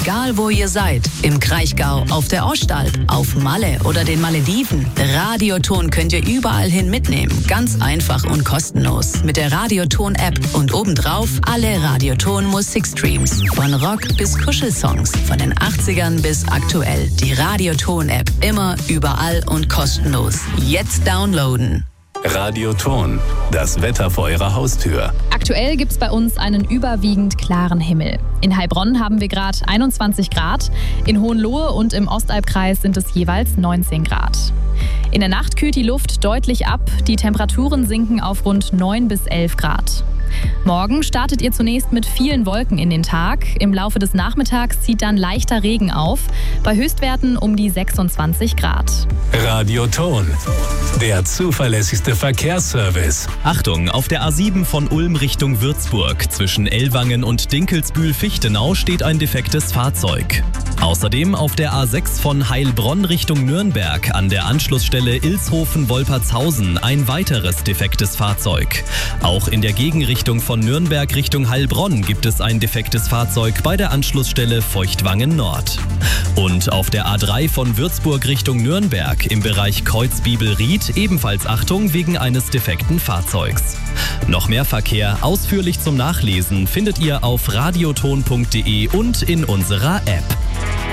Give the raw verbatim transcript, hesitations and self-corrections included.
Egal wo ihr seid, im Kraichgau, auf der Ostalb, auf Malle oder den Malediven, Radioton könnt ihr überall hin mitnehmen. Ganz einfach und kostenlos. Mit der Radioton-App und obendrauf alle Radioton-Musikstreams. Von Rock bis Kuschelsongs, von den achtzigern bis aktuell. Die Radioton-App immer, überall und kostenlos. Jetzt downloaden. Radioton, das Wetter vor eurer Haustür. Aktuell gibt es bei uns einen überwiegend klaren Himmel. In Heilbronn haben wir gerade einundzwanzig Grad, in Hohenlohe und im Ostalbkreis sind es jeweils neunzehn Grad. In der Nacht kühlt die Luft deutlich ab, die Temperaturen sinken auf rund neun bis elf Grad. Morgen startet ihr zunächst mit vielen Wolken in den Tag. Im Laufe des Nachmittags zieht dann leichter Regen auf, bei Höchstwerten um die sechsundzwanzig Grad. Radioton, der zuverlässigste Verkehrsservice. Achtung, auf der A sieben von Ulm Richtung Würzburg zwischen Ellwangen und Dinkelsbühl-Fichtenau steht ein defektes Fahrzeug. Außerdem auf der A sechs von Heilbronn Richtung Nürnberg an der Anschlussstelle Ilshofen-Wolpertshausen ein weiteres defektes Fahrzeug. Auch in der Gegenrichtung von Nürnberg Richtung Heilbronn gibt es ein defektes Fahrzeug bei der Anschlussstelle Feuchtwangen Nord. Und auf der A drei von Würzburg Richtung Nürnberg im Bereich Kreuzbibel-Ried ebenfalls Achtung wegen eines defekten Fahrzeugs. Noch mehr Verkehr ausführlich zum Nachlesen findet ihr auf radioton punkt de und in unserer App.